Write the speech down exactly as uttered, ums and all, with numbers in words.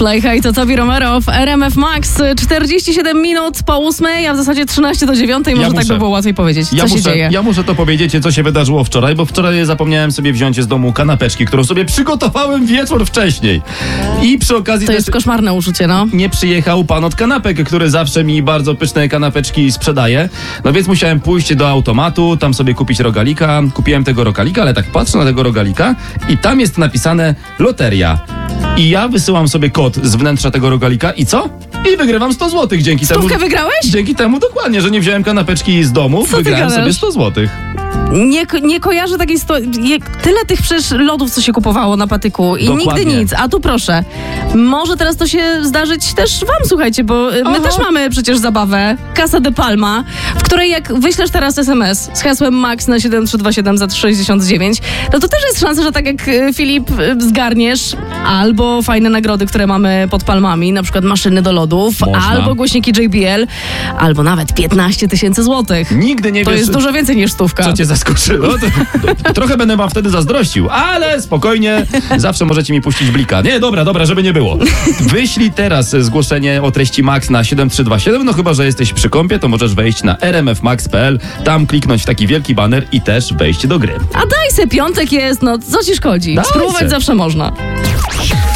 Fly High to Tobi Romero w R M F Max. czterdzieści siedem minut po ósmej, a w zasadzie trzynaście do dziewiątej. Może Ja tak muszę. by było łatwiej powiedzieć. Co Ja się muszę, dzieje? ja muszę to powiedzieć, co się wydarzyło wczoraj, bo wczoraj zapomniałem sobie wziąć z domu kanapeczki, którą sobie przygotowałem wieczór wcześniej. I przy okazji To też jest koszmarne uczucie, no. nie przyjechał pan od kanapek, który zawsze mi bardzo pyszne kanapeczki sprzedaje. No więc musiałem pójść do automatu, tam sobie kupić rogalika. Kupiłem tego rogalika, ale tak patrzę na tego rogalika i tam jest napisane loteria. I ja wysyłam sobie kod z wnętrza tego rogalika i co? I wygrywam sto złotych dzięki temu. Stówkę wygrałeś? Dzięki temu dokładnie, że nie wziąłem kanapeczki z domu, Co ty wygrałem gadasz? sobie sto złotych. Nie, ko- nie kojarzę takiej sto... je- Tyle tych przecież lodów, co się kupowało na patyku i Dokładnie. nigdy nic. A tu proszę, może teraz to się zdarzyć też wam, słuchajcie, bo y, my Aha. też mamy przecież zabawę Casa de Palma, w której jak wyślesz teraz es em es z hasłem MAX na siedem trzy dwa siedem za trzysta sześćdziesiąt dziewięć, no to też jest szansa, że tak jak y, Filip y, zgarniesz albo fajne nagrody, które mamy pod palmami, na przykład maszyny do lodów, Można. albo głośniki J B L, albo nawet piętnaście tysięcy złotych. Nigdy nie To wiesz, jest dużo więcej niż stówka. co cię zaskoczyło. To, to, trochę będę wam wtedy zazdrościł, ale spokojnie, zawsze możecie mi puścić blika. Nie, dobra, dobra, żeby nie było. Wyślij teraz zgłoszenie o treści Max na siedem trzy dwa siedem, no chyba że jesteś przy kąpie, to możesz wejść na r m f max kropka p l, tam kliknąć w taki wielki baner i też wejść do gry. A daj se, piątek jest, no co ci szkodzi? Daj Spróbować se. zawsze można.